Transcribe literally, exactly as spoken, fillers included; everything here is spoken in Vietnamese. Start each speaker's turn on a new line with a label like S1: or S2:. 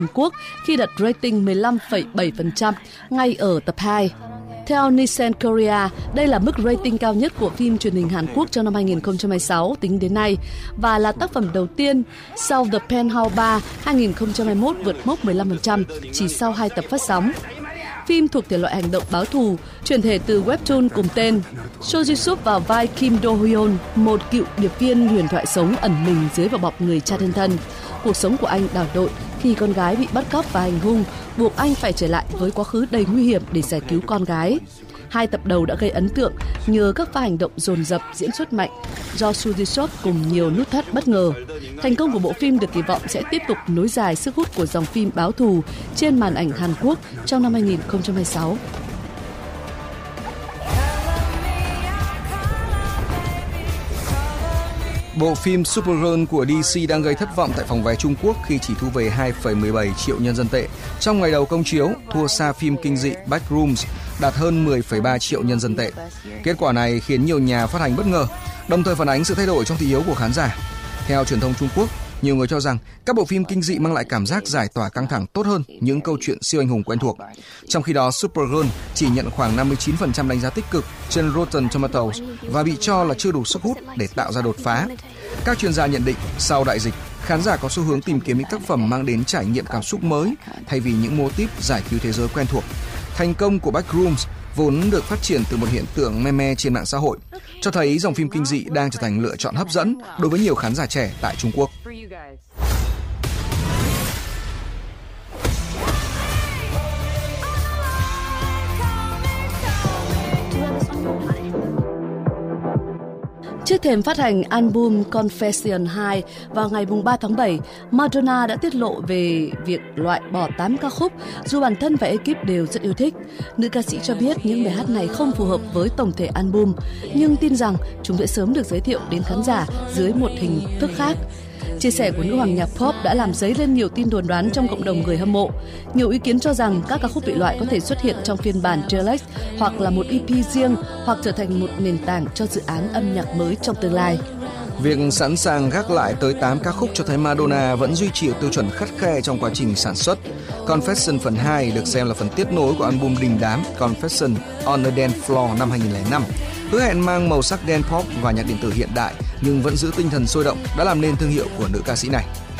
S1: Hàn Quốc khi đạt rating mười lăm phẩy bảy phần trăm ngay ở tập hai. Theo Nielsen Korea, đây là mức rating cao nhất của phim truyền hình Hàn Quốc trong năm hai không hai sáu tính đến nay và là tác phẩm đầu tiên sau The Penthouse ba hai không hai mốt vượt mốc mười lăm phần trăm chỉ sau hai tập phát sóng. Phim thuộc thể loại hành động báo thù, chuyển thể từ webtoon cùng tên. Cho Ji-suk vào vai Kim Do-hyun, một cựu điệp viên huyền thoại sống ẩn mình dưới vỏ bọc người cha thân thân. Cuộc sống của anh đảo lộn khi con gái bị bắt cóc và hành hung, buộc anh phải trở lại với quá khứ đầy nguy hiểm để giải cứu con gái. Hai tập đầu đã gây ấn tượng nhờ các pha hành động dồn dập, diễn xuất mạnh do Cho Ji-suk cùng nhiều nút thắt bất ngờ. Thành công của bộ phim được kỳ vọng sẽ tiếp tục nối dài sức hút của dòng phim báo thù trên màn ảnh Hàn Quốc trong năm hai không hai sáu.
S2: Bộ phim Supergirl của đê xê đang gây thất vọng tại phòng vé Trung Quốc khi chỉ thu về hai phẩy mười bảy triệu nhân dân tệ. Trong ngày đầu công chiếu, thua xa phim kinh dị Backrooms đạt hơn mười phẩy ba triệu nhân dân tệ. Kết quả này khiến nhiều nhà phát hành bất ngờ, đồng thời phản ánh sự thay đổi trong thị hiếu của khán giả. Theo truyền thông Trung Quốc, nhiều người cho rằng các bộ phim kinh dị mang lại cảm giác giải tỏa căng thẳng tốt hơn những câu chuyện siêu anh hùng quen thuộc. Trong khi đó, Supergirl chỉ nhận khoảng năm mươi chín phần trăm đánh giá tích cực trên Rotten Tomatoes và bị cho là chưa đủ sức hút để tạo ra đột phá. Các chuyên gia nhận định, sau đại dịch, khán giả có xu hướng tìm kiếm những tác phẩm mang đến trải nghiệm cảm xúc mới thay vì những mô típ giải cứu thế giới quen thuộc. Thành công của Backrooms vốn được phát triển từ một hiện tượng meme trên mạng xã hội, cho thấy dòng phim kinh dị đang trở thành lựa chọn hấp dẫn đối với nhiều khán giả trẻ tại Trung Quốc.
S1: Trước thềm phát hành album Confession hai vào ngày ba tháng bảy, Madonna đã tiết lộ về việc loại bỏ tám ca khúc dù bản thân và ekip đều rất yêu thích. Nữ ca sĩ cho biết những bài hát này không phù hợp với tổng thể album, nhưng tin rằng chúng sẽ sớm được giới thiệu đến khán giả dưới một hình thức khác. Chia sẻ của nữ hoàng nhạc pop đã làm dấy lên nhiều tin đồn đoán trong cộng đồng người hâm mộ. Nhiều ý kiến cho rằng các ca khúc bị loại có thể xuất hiện trong phiên bản deluxe hoặc là một e pê riêng hoặc trở thành một nền tảng cho dự án âm nhạc mới trong tương lai.
S2: Việc sẵn sàng gác lại tới tám ca khúc cho thấy Madonna vẫn duy trì tiêu chuẩn khắt khe trong quá trình sản xuất. Confession phần hai được xem là phần tiếp nối của album đình đám Confession on the Dance Floor năm hai không không năm. Hứa hẹn mang màu sắc dance pop và nhạc điện tử hiện đại nhưng vẫn giữ tinh thần sôi động đã làm nên thương hiệu của nữ ca sĩ này.